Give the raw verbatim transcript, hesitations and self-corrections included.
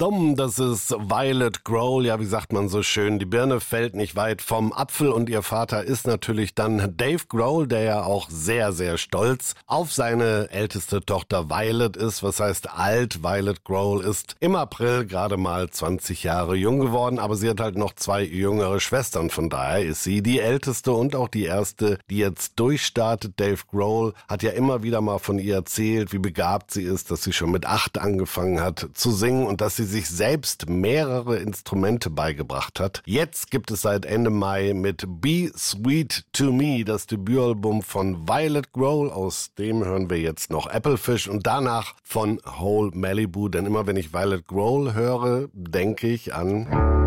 dumm, das ist Violet Grohl. Ja, wie sagt man so schön, die Birne fällt nicht weit vom Apfel und ihr Vater ist natürlich dann Dave Grohl, der ja auch sehr, sehr stolz auf seine älteste Tochter Violet ist. Was heißt alt? Violet Grohl ist im April gerade mal zwanzig Jahre jung geworden, aber sie hat halt noch zwei jüngere Schwestern. Von daher ist sie die älteste und auch die erste, die jetzt durchstartet. Dave Grohl hat ja immer wieder mal von ihr erzählt, wie begabt sie ist, dass sie schon mit acht angefangen hat zu singen und dass sie sich selbst mehrere Instrumente beigebracht hat. Jetzt gibt es seit Ende Mai mit Be Sweet to Me das Debütalbum von Violet Grohl. Aus dem hören wir jetzt noch Applefish und danach von Whole Malibu. Denn immer wenn ich Violet Grohl höre, denke ich an...